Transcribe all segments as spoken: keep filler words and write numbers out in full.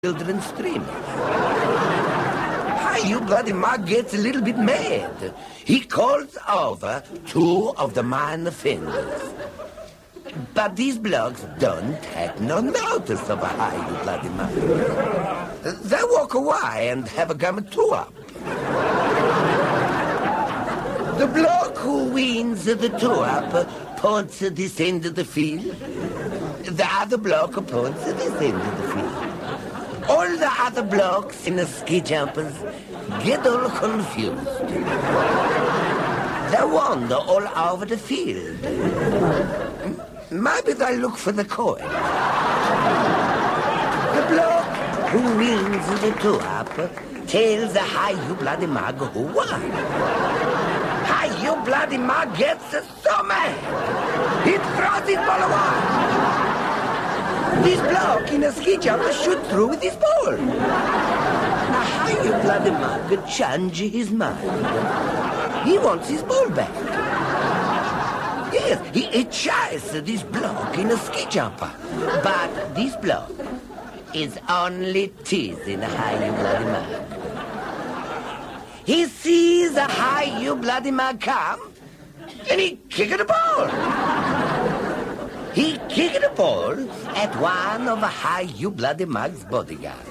children screaming. Hi, you bloody mug gets a little bit mad. He calls over two of the minor offenders. But these blokes don't take no notice of a high, you bloody mug. They walk away and have a gum two up. The bloke who wins the two up points at this end of the field. The other bloke points at this end of the field. All the other blokes in the ski jumpers get all confused. They wander all over the field. Maybe they look for the coin. The bloke who wins the two-up tells the high you bloody mug who won. High you bloody mug gets so mad. He throws his ball away. This bloke in a ski jumper shoot through with his ball. Now how you bloody mug change his mind? He wants his ball back. Yes, he, he chases this bloke in a ski jumper. But this bloke is only teasing how you bloody mug. He sees a high you bloody mug come and he kicked the ball. He kicked the ball at one of a high you bloody mug's bodyguards.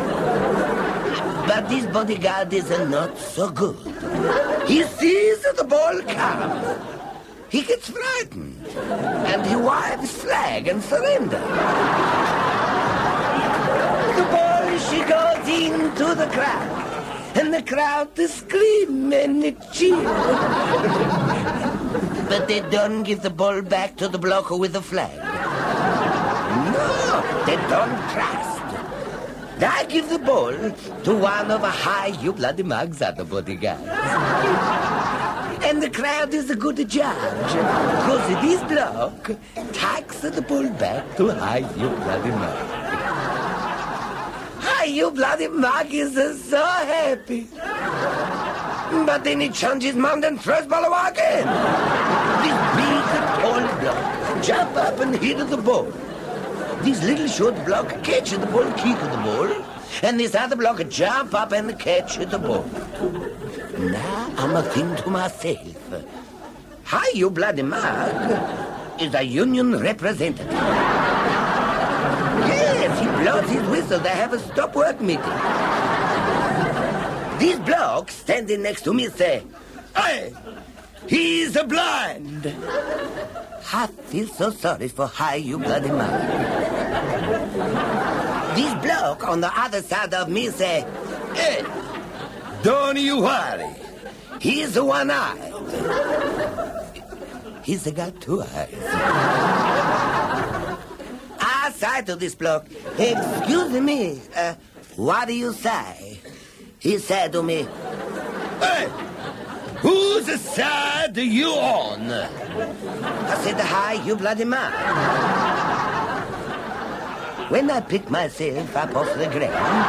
But this bodyguard is not so good. He sees the ball come. He gets frightened. And he waves flag and surrender. The ball, she goes into the crowd. And the crowd is screaming and cheer. But they don't give the ball back to the bloke with the flag. No, they don't trust. They give the ball to one of a high you bloody mugs other bodyguards. And the crowd is a good judge. Because this bloke takes the ball back to high you bloody mug. High you bloody mug is so happy. But then he changes his mind and throws ball away again. This big, tall bloke jump up and hit the ball. This little short bloke catch the ball, kick the ball. And this other bloke jump up and catch the ball. Now I'm a thinking to myself. Hi, you bloody mug is a union representative. Yes, he blows his whistle. They have a stop work meeting. These blokes standing next to me say, "Hey, he's a blind." I feel so sorry for Hi, you bloody mug. This bloke on the other side of me say, "Hey, don't you worry. He's one-eyed." He's got two eyes. I say to this bloke, "Excuse me, uh, what do you say?" He said to me, "Hey, whose side are you on?" I said, "Hi, you bloody mug." When I picked myself up off the ground,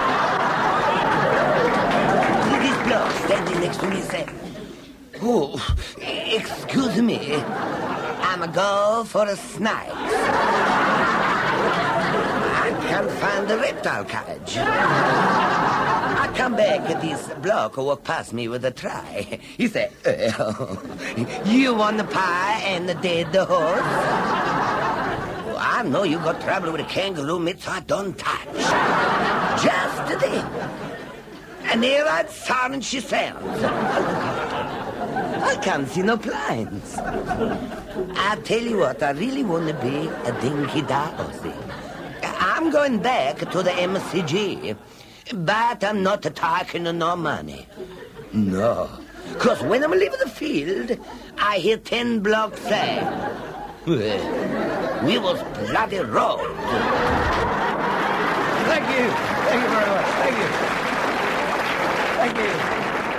this bloke standing next to me said, "Oh, excuse me, I'm a go for a snake. I can't find the reptile cage." I come back at this bloke who walked past me with a tray. He said, "Oh, you want the pie and the dead horse?" Well, I know you got trouble with a kangaroo meat, so I don't touch. Just then, and there that sound she sounds. I can't see no planes. I tell you what, I really want to be a dinky dozy. I'm going back to the M C G, but I'm not taking no money. No, because when I'm leaving the field, I hear ten blokes say, "Well, we was bloody robbed." Thank you. Thank you very much. Thank you. Thank you.